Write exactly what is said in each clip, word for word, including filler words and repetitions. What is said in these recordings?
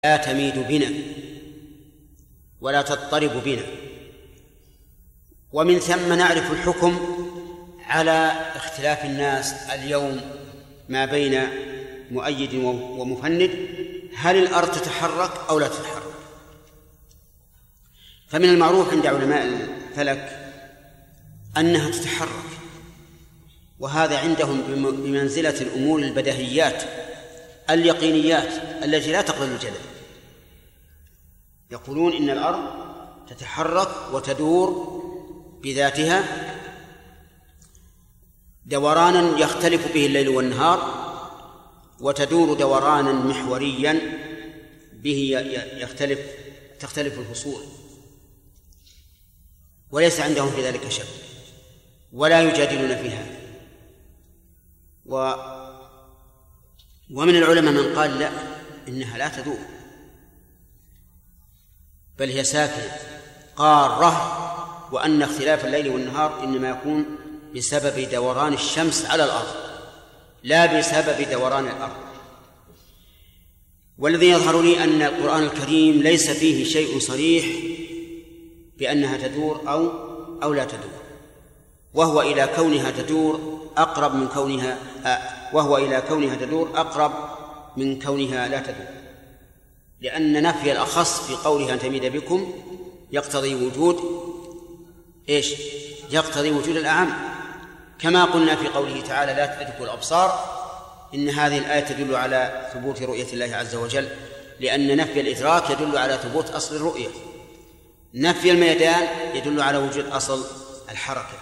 لا تميد بنا ولا تضطرب بنا. ومن ثم نعرف الحكم على اختلاف الناس اليوم ما بين مؤيد ومفند، هل الأرض تتحرك أو لا تتحرك؟ فمن المعروف عند علماء الفلك أنها تتحرك، وهذا عندهم بمنزلة الأمور البديهيات اليقينيات التي لا تقبل الجدل. يقولون إن الأرض تتحرك وتدور بذاتها دورانا يختلف به الليل والنهار، وتدور دورانا محوريا به يختلف تختلف الفصول، وليس عندهم في ذلك شك ولا يجادلون فيها. و ومن العلماء من قال لا، إنها لا تدور بل هي ساكنة قارة، وأن اختلاف الليل والنهار إنما يكون بسبب دوران الشمس على الأرض لا بسبب دوران الأرض. والذي يظهر لي أن القرآن الكريم ليس فيه شيء صريح بأنها تدور أو أو لا تدور، وهو إلى كونها تدور أقرب من كونها وهو إلى كونها تدور أقرب من كونها لا تدور، لأن نفي الأخص في قولها أن تميد بكم يقتضي وجود إيش؟ يقتضي وجود الأعم، كما قلنا في قوله تعالى لا تدركوا الأبصار، إن هذه الآية تدل على ثبوت رؤية الله عز وجل، لأن نفي الإدراك يدل على ثبوت أصل الرؤية، نفي الميدان يدل على وجود أصل الحركة.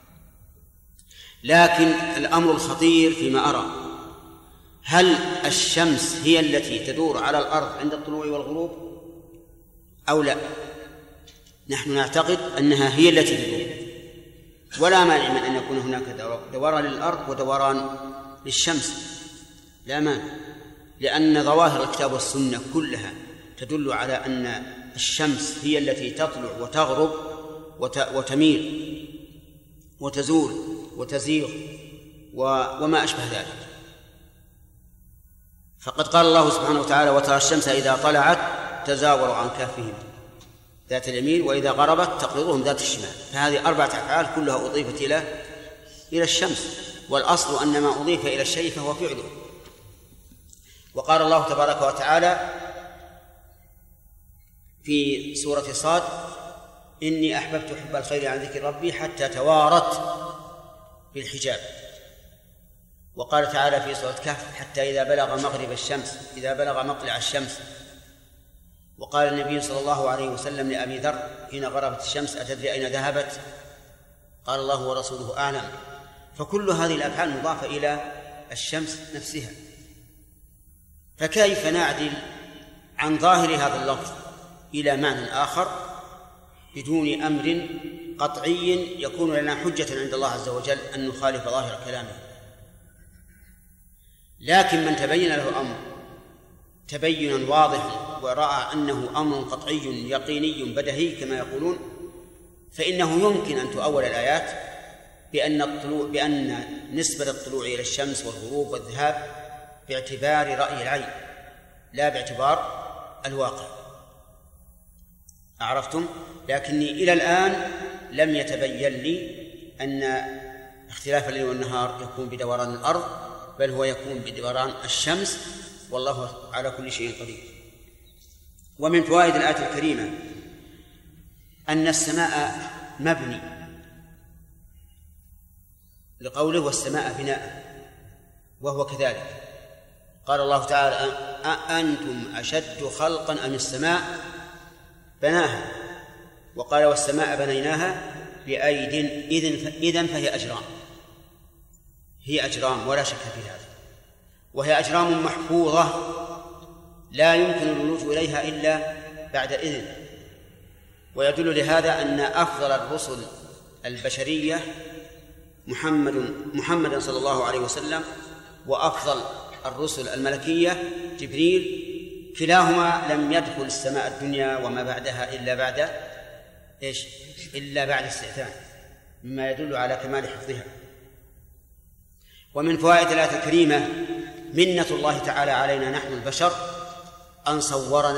لكن الأمر الخطير فيما أرى، هل الشمس هي التي تدور على الأرض عند الطلوع والغروب أو لا؟ نحن نعتقد أنها هي التي تدور، ولا مانع من أن يكون هناك دوران للأرض ودوران للشمس، لا مانع، لأن ظواهر الكتاب والسنة كلها تدل على أن الشمس هي التي تطلع وتغرب وتميل وتزول وتزيغ وما أشبه ذلك. فقد قال الله سبحانه وتعالى وترى الشمس إذا طلعت تزاور عن كهفهم ذات اليمين وإذا غربت تقرضهم ذات الشمال. فهذه أربعة أفعال كلها أضيفت إلى إلى الشمس، والأصل أن ما أضيف إلى الشيء فهو فعله. وقال الله تبارك وتعالى في سورة صاد إني أحببت حب الخير عن ذكر ربي حتى توارت بالحجاب. وقال تعالى في سورة كهف حتى إذا بلغ مغرب الشمس إذا بلغ مطلع الشمس. وقال النبي صلى الله عليه وسلم لأبي ذر حين غربت الشمس أتدري أين ذهبت؟ قال الله ورسوله أعلم. فكل هذه الأفعال مضافة إلى الشمس نفسها، فكيف نعدل عن ظاهر هذا اللفظ إلى معنى آخر بدون أمر قطعي يكون لنا حجة عند الله عز وجل أن نخالف ظاهر كلامه؟ لكن من تبين له الأمر تبينا واضحا ورأى أنه أمر قطعي يقيني بديهي كما يقولون، فإنه يمكن أن تؤول الآيات بأن الطلوع بأن نسبة الطلوع إلى الشمس والغروب والذهاب باعتبار رأي العين لا باعتبار الواقع. أعرفتم؟ لكني إلى الآن لم يتبين لي أن اختلاف الليل والنهار يكون بدوران الأرض، بل هو يكون بدوران الشمس، والله على كل شيء قدير. ومن فوائد الآية الكريمة أن السماء مبني لقوله والسماء بناء، وهو كذلك. قال الله تعالى أأنتم أشد خلقا أم السماء بناها؟ وقال والسماء بنيناها بأيد إذن فهي أجرام، هي أجرام ولا شك في هذا، وهي أجرام محفوظة لا يمكن الولوج إليها إلا بعد إذن. ويدل لهذا أن أفضل الرسل البشرية محمد محمد صلى الله عليه وسلم، وأفضل الرسل الملكية جبريل، كلاهما لم يدخل السماء الدنيا وما بعدها إلا بعد إيش؟ إلا بعد استئذان، مما يدل على كمال حفظها. ومن فوائد الآية الكريمة منة الله تعالى علينا نحن البشر أن صورنا